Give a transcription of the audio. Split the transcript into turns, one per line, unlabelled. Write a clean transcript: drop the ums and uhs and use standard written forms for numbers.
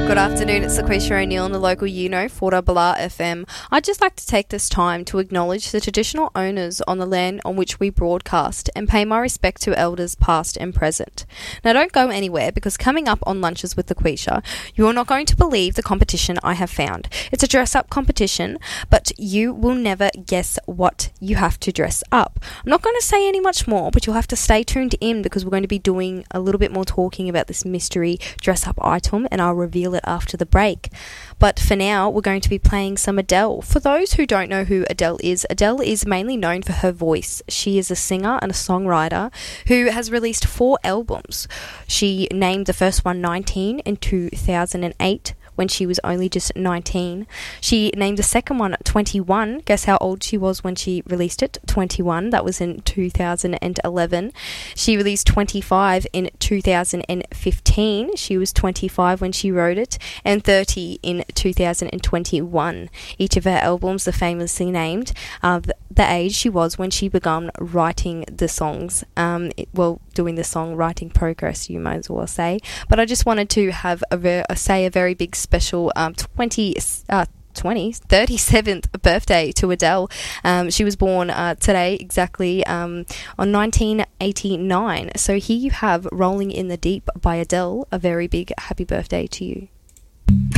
Good afternoon, it's Laquisha O'Neill on the local Forda FM. I'd just like to take this time to acknowledge the traditional owners on the land on which we broadcast and pay my respect to elders past and present. Now don't go anywhere, because coming up on Lunches with Laquisha, you are not going to believe the competition I have found. It's a dress-up competition, but you will never guess what you have to dress up. I'm not going to say any much more, but you'll have to stay tuned in, because we're going to be doing a little bit more talking about this mystery dress-up item, and I'll reveal it after the break. But for now, we're going to be playing some Adele. For those who don't know who Adele is mainly known for her voice. She is a singer and a songwriter who has released 4 albums. She named the first one 19 in 2008, when she was only just 19. She named the second one 21. Guess how old she was when she released it? 21. That was in 2011. She released 25 in 2015. She was 25 when she wrote it, and 30 in 2021. Each of her albums are famously named the age she was when she began writing the songs. Doing the songwriting progress, you might as well say. But I just wanted to have a very big special 37th birthday to Adele. She was born today exactly on 1989. So here you have Rolling in the Deep by Adele. A very big happy birthday to you.